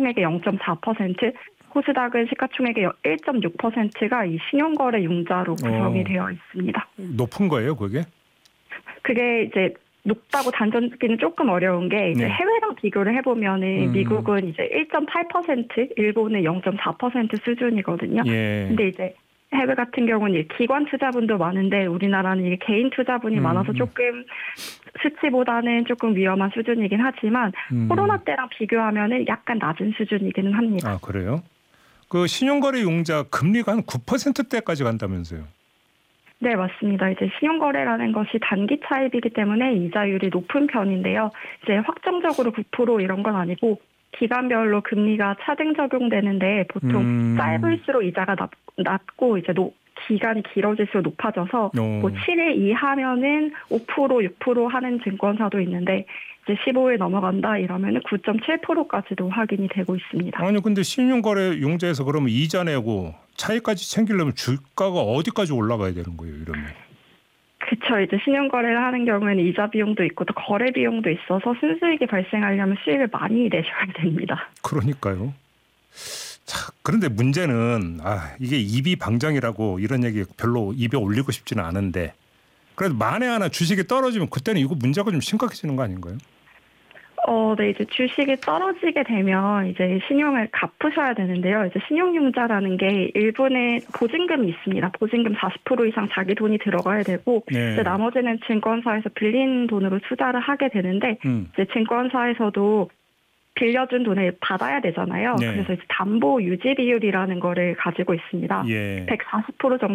시가총액의 0.4%, 코스닥은 시가총액의 1.6%가 이 신용거래 융자로 구성이 되어 있습니다. 높은 거예요, 그게? 그게 이제 높다고 단정 짓기는 조금 어려운 게 이제 해외랑 비교를 해보면은 미국은 이제 1.8%, 일본은 0.4% 수준이거든요. 근데 이제 해외 같은 경우는 기관 투자분도 많은데 우리나라는 이게 개인 투자분이 많아서 조금 수치보다는 조금 위험한 수준이긴 하지만 코로나 때랑 비교하면은 약간 낮은 수준이기는 합니다. 아, 그래요? 그 신용거래 융자 금리가 한 9%대까지 간다면서요? 네, 맞습니다. 이제 신용거래라는 것이 단기 차입이기 때문에 이자율이 높은 편인데요. 이제 확정적으로 9% 이런 건 아니고 기간별로 금리가 차등 적용되는데 보통 짧을수록 이자가 낮고 이제 기간이 길어질수록 높아져서 뭐 7일 이하면은 5%, 6% 하는 증권사도 있는데 이제 15일 넘어간다 이러면은 9.7%까지도 확인이 되고 있습니다. 아니 근데 신용거래 융자에서 그러면 이자 내고 차익까지 챙기려면 주가가 어디까지 올라가야 되는 거예요, 이러면? 그렇죠. 이제 신용거래를 하는 경우에는 이자 비용도 있고 또 거래 비용도 있어서 순수익이 발생하려면 수익을 많이 내셔야 됩니다. 그러니까요. 자, 그런데 문제는 이게 이비방정이라고 이런 얘기 별로 입에 올리고 싶지는 않은데 그래도 만에 하나 주식이 떨어지면 그때는 이거 문제가 좀 심각해지는 거 아닌가요? 네, 이제 주식이 떨어지게 되면 이제 신용을 갚으셔야 되는데요. 이제 신용융자라는 게 일본에 보증금이 있습니다. 보증금 40% 이상 자기 돈이 들어가야 되고, 이제 나머지는 증권사에서 빌린 돈으로 투자를 하게 되는데, 이제 증권사에서도 빌려준 돈을 받아야 되잖아요. 그래서 이제 담보 유지 비율이라는 거를 가지고 있습니다. 140% 정도